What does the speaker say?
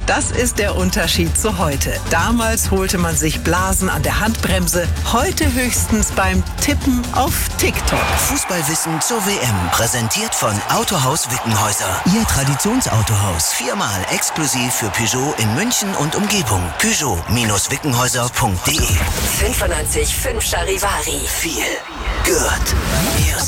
Das ist der Unterschied zu heute. Damals holte man sich Blasen an der Handbremse, heute höchstens beim Tippen auf TikTok. Fußballwissen zur WM, präsentiert von Autohaus Wickenhäuser. Ihr Traditionsautohaus, 4-mal exklusiv für Peugeot in München und Umgebung. Peugeot-wickenhäuser.de 95.5 Charivari. Viel Good Music.